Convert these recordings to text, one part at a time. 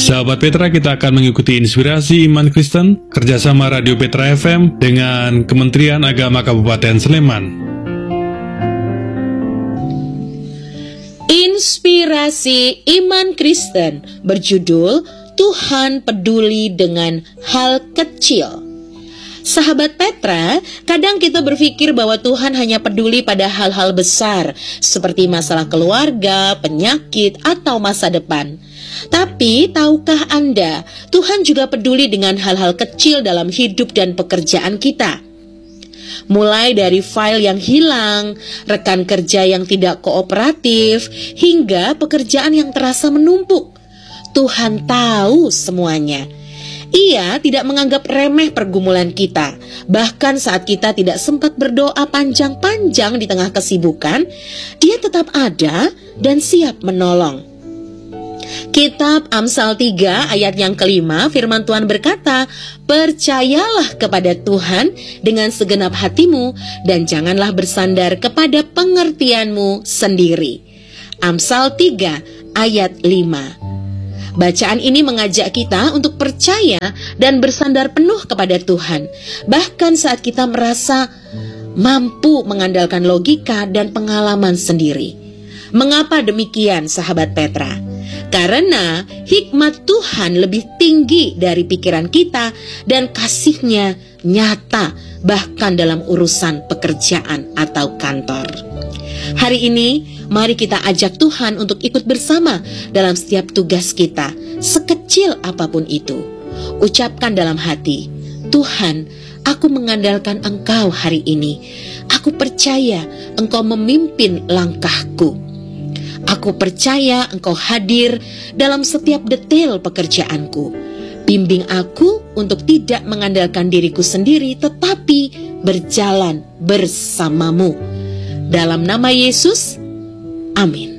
Sahabat Petra, kita akan mengikuti inspirasi iman Kristen kerjasama Radio Petra FM dengan Kementerian Agama Kabupaten Sleman. Inspirasi iman Kristen berjudul Tuhan peduli dengan hal kecil. Sahabat Petra, kadang kita berpikir bahwa Tuhan hanya peduli pada hal-hal besar seperti masalah keluarga, penyakit, atau masa depan. Tapi, tahukah Anda, Tuhan juga peduli dengan hal-hal kecil dalam hidup dan pekerjaan kita. Mulai dari file yang hilang, rekan kerja yang tidak kooperatif, hingga pekerjaan yang terasa menumpuk. Tuhan tahu semuanya. Ia tidak menganggap remeh pergumulan kita. Bahkan saat kita tidak sempat berdoa panjang-panjang di tengah kesibukan, Dia tetap ada dan siap menolong. Kitab Amsal 3 ayat yang kelima, firman Tuhan berkata, "Percayalah kepada Tuhan dengan segenap hatimu dan janganlah bersandar kepada pengertianmu sendiri." Amsal 3 ayat 5. Bacaan ini mengajak kita untuk percaya dan bersandar penuh kepada Tuhan, bahkan saat kita merasa mampu mengandalkan logika dan pengalaman sendiri. Mengapa demikian, sahabat Petra? Karena hikmat Tuhan lebih tinggi dari pikiran kita dan kasih-Nya nyata bahkan dalam urusan pekerjaan atau kantor. Hari ini, mari kita ajak Tuhan untuk ikut bersama dalam setiap tugas kita, sekecil apapun itu. Ucapkan dalam hati, "Tuhan, aku mengandalkan Engkau hari ini. Aku percaya Engkau memimpin langkahku. Aku percaya Engkau hadir dalam setiap detail pekerjaanku. Bimbing aku untuk tidak mengandalkan diriku sendiri, tetapi berjalan bersamamu. Dalam nama Yesus, amin."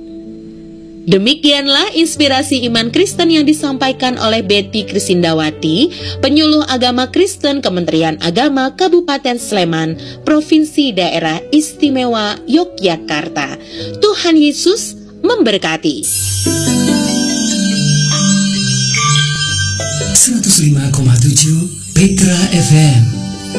Demikianlah inspirasi iman Kristen yang disampaikan oleh Betty Krisindawati, penyuluh agama Kristen Kementerian Agama Kabupaten Sleman, Provinsi Daerah Istimewa Yogyakarta. Tuhan Yesus memberkati. 105,7 Petra FM.